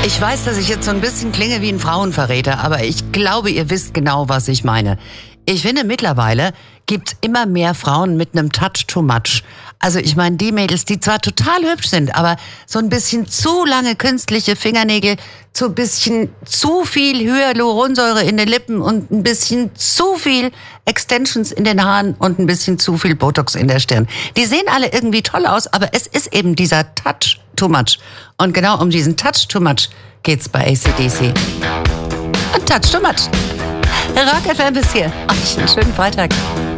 Ich weiß, dass ich jetzt so ein bisschen klinge wie ein Frauenverräter, aber ich glaube, ihr wisst genau, was ich meine. Ich finde, mittlerweile gibt's immer mehr Frauen mit einem Touch too much. Also ich meine, die Mädels, die zwar total hübsch sind, aber so ein bisschen zu lange künstliche Fingernägel, so ein bisschen zu viel Hyaluronsäure in den Lippen und ein bisschen zu viel Extensions in den Haaren und ein bisschen zu viel Botox in der Stirn. Die sehen alle irgendwie toll aus, aber es ist eben dieser Touch too much. Und genau um diesen Touch too much geht's bei AC/DC. Und Touch too much. Rock FM bis hier. Euch einen schönen Freitag.